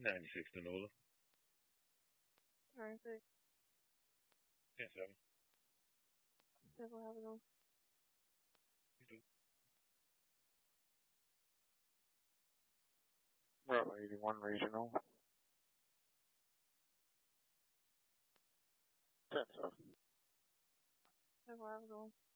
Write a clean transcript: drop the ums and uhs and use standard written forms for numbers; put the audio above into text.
96 to NOLA. 96. 10-7. That's what happened on. Well, 81 regional. 10-7. That's what happened on.